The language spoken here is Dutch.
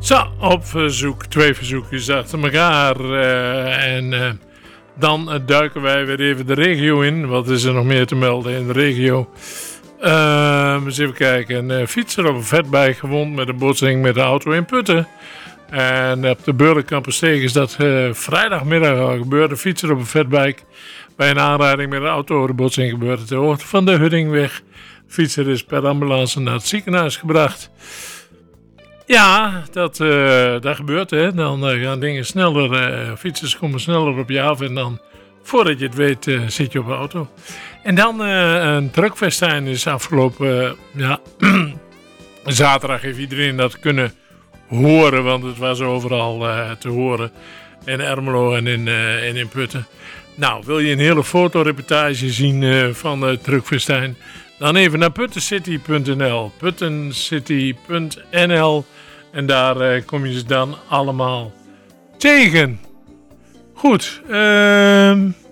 Zo, op verzoek, 2 verzoekjes achter elkaar. Dan duiken wij weer even de regio in. Wat is er nog meer te melden in de regio? Eens even kijken. Een fietser op een vetbike gewond met een botsing met de auto in Putten. En op de Beurlenkampersteeg is dat vrijdagmiddag al gebeurd. Een fietser op een vetbike bij een aanrijding met een auto. De botsing gebeurde ter hoogte van de Huddingweg. De fietser is per ambulance naar het ziekenhuis gebracht. Ja, dat gebeurt, hè. Dan gaan dingen sneller, fietsers komen sneller op je af en dan, voordat je het weet, zit je op de auto. En dan een truckfestijn is afgelopen, zaterdag heeft iedereen dat kunnen horen, want het was overal te horen. In Ermelo en in Putten. Nou, wil je een hele fotoreportage zien van de truckfestijn? Dan even naar puttencity.nl. Puttencity.nl. En daar kom je ze dan allemaal tegen. Goed.